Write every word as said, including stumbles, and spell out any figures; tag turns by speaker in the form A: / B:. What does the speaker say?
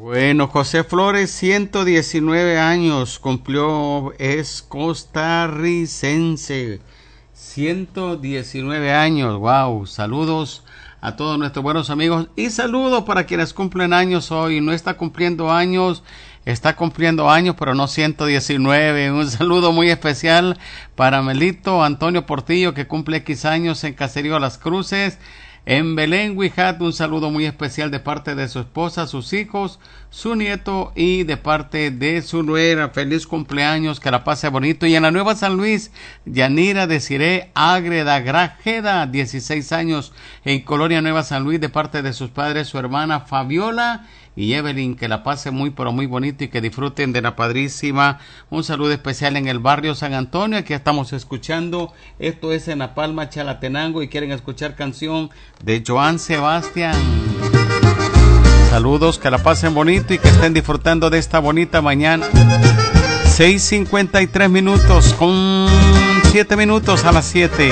A: Bueno, José Flores, ciento diecinueve años cumplió, es costarricense, ciento diecinueve años, wow, saludos a todos nuestros buenos amigos y saludos para quienes cumplen años hoy. No está cumpliendo años, está cumpliendo años, pero no ciento diecinueve. Un saludo muy especial para Melito Antonio Portillo, que cumple X años en Caserío Las Cruces. En Belén, Huijat, un saludo muy especial de parte de su esposa, sus hijos, su nieto y de parte de su nuera. Feliz cumpleaños, que la pase bonito. Y en la Nueva San Luis, Yanira Desiré Ágreda Grajeda, dieciséis años, en Colonia Nueva San Luis, de parte de sus padres, su hermana Fabiola y Evelyn, que la pase muy pero muy bonito y que disfruten de la padrísima. Un saludo especial en el barrio San Antonio. Aquí estamos escuchando, esto es en La Palma, Chalatenango, y quieren escuchar canción de Joan Sebastián. Saludos, que la pasen bonito y que estén disfrutando de esta bonita mañana. Seis cincuenta y tres minutos, con siete minutos a las siete.